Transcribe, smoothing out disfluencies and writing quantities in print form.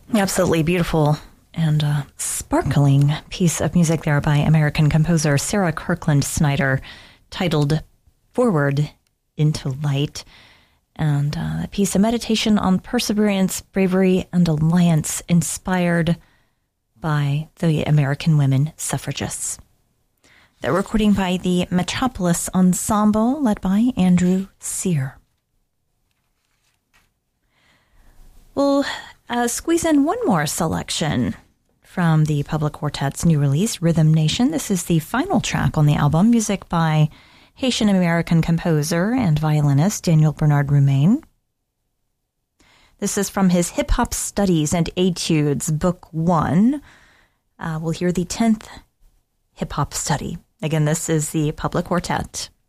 Absolutely beautiful and sparkling piece of music there by American composer Sarah Kirkland Snyder, titled Forward into Light. And a piece of meditation on perseverance, bravery, and alliance inspired by the American women suffragists. The recording by the Metropolis Ensemble, led by Andrew Sear. We'll squeeze in one more selection from the Public Quartet's new release, Rhythm Nation. This is the final track on the album, music by Haitian-American composer and violinist Daniel Bernard Roumain. This is from his Hip Hop Studies and Etudes, Book 1. We'll hear the 10th Hip Hop Study. Again, this is the Public Quartet.